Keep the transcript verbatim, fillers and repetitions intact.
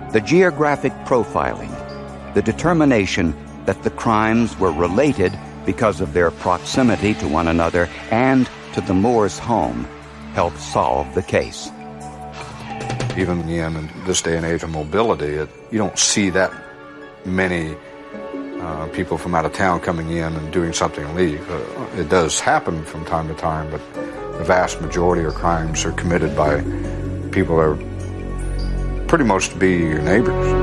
The geographic profiling, the determination that the crimes were related because of their proximity to one another and to the Moors' home, helped solve the case. Even again, in this day and age of mobility, it, you don't see that many uh, people from out of town coming in and doing something and leave. Uh, it does happen from time to time, but the vast majority of crimes are committed by people that are pretty much to be your neighbors.